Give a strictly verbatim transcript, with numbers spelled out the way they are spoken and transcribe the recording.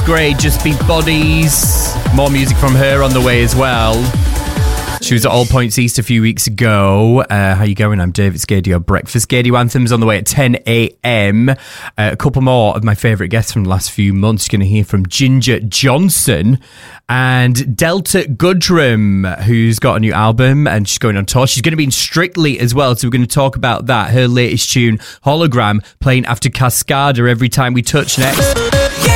Gray, Just Be Bodies. More music from her on the way as well. She was at All Points East a few weeks ago. Uh, how you going? I'm David Skady, your breakfast Skady Anthems on the way at ten a.m. Uh, a couple more of my favourite guests from the last few months. You're going to hear from Ginger Johnson and Delta Goodrum, who's got a new album and she's going on tour. She's going to be in Strictly as well, so we're going to talk about that. Her latest tune, Hologram, playing after Cascada every time we touch next.